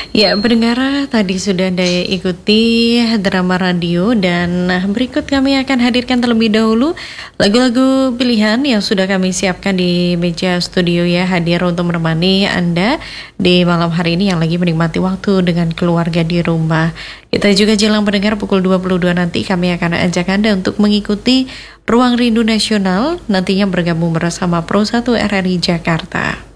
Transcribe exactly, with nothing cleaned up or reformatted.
Ya, pendengar, tadi sudah Anda ikuti drama radio dan berikut kami akan hadirkan terlebih dahulu lagu-lagu pilihan yang sudah kami siapkan di meja studio ya, hadir untuk menemani Anda di malam hari ini yang lagi menikmati waktu dengan keluarga di rumah. Kita juga jelang pendengar pukul dua puluh dua nanti kami akan ajak Anda untuk mengikuti Ruang Rindu Nasional, nantinya bergabung bersama Pro satu R R I Jakarta.